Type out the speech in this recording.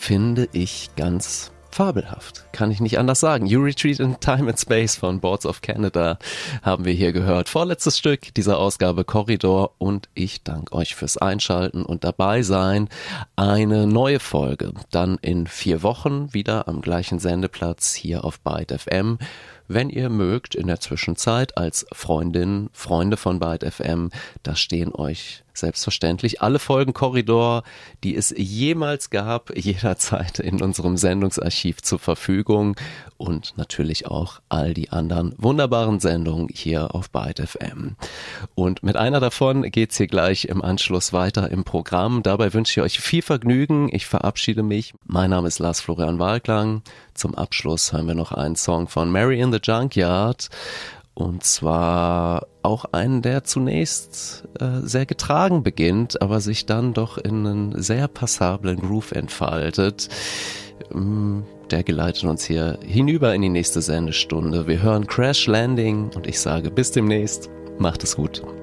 finde ich ganz fabelhaft. Kann ich nicht anders sagen. You Retreat in Time and Space von Boards of Canada haben wir hier gehört. Vorletztes Stück dieser Ausgabe Korridor und ich danke euch fürs Einschalten und dabei sein. Eine neue Folge dann in 4 Wochen wieder am gleichen Sendeplatz hier auf Byte FM. Wenn ihr mögt, in der Zwischenzeit als Freunde von Byte FM, da stehen euch selbstverständlich alle Folgen Korridor, die es jemals gab, jederzeit in unserem Sendungsarchiv zur Verfügung und natürlich auch all die anderen wunderbaren Sendungen hier auf Byte FM. Und mit einer davon geht's hier gleich im Anschluss weiter im Programm. Dabei wünsche ich euch viel Vergnügen. Ich verabschiede mich. Mein Name ist Lars Florian Wahlklang. Zum Abschluss hören wir noch einen Song von Mary in the Junkyard. Und zwar auch einen, der zunächst sehr getragen beginnt, aber sich dann doch in einen sehr passablen Groove entfaltet. Der geleitet uns hier hinüber in die nächste Sendestunde. Wir hören Crash Landing und ich sage bis demnächst. Macht es gut.